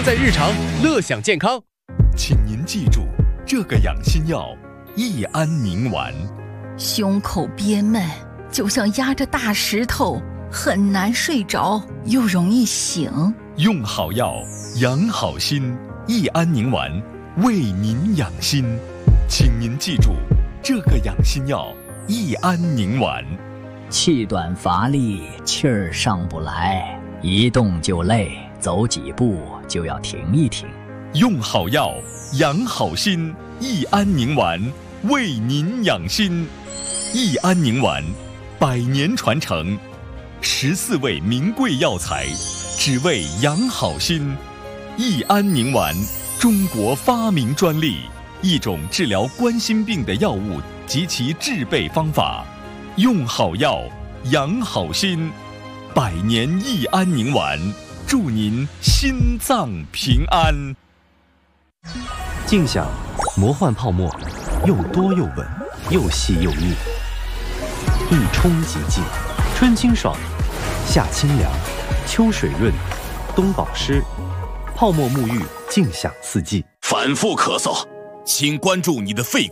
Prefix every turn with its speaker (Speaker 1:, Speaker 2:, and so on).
Speaker 1: 用在日常，乐享健康。
Speaker 2: 请您记住，这个养心药益安宁丸。
Speaker 3: 胸口憋闷，就像压着大石头，很难睡着，又容易醒。
Speaker 2: 用好药，养好心，益安宁丸为您养心。请您记住，这个养心药益安宁丸。
Speaker 4: 气短乏力，气儿上不来，一动就累，走几步就要停一停。
Speaker 2: 用好药，养好心，益安宁丸为您养心。益安宁丸100年传承，14味名贵药材，只为养好心。益安宁丸，中国发明专利，一种治疗冠心病的药物及其制备方法。用好药，养好心，100年益安宁丸，祝您心脏平安。
Speaker 5: 静享魔幻泡沫，又多又稳，又细又密，一冲即净，春清爽，夏清凉，秋水润，冬保湿，泡沫沐浴，静享四季。
Speaker 6: 反复咳嗽，请关注你的肺